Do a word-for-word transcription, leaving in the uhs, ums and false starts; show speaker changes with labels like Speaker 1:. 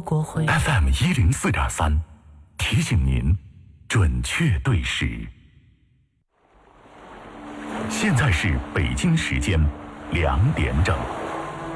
Speaker 1: 国徽。
Speaker 2: F M 一零四点三，提醒您准确对时。现在是北京时间两点整。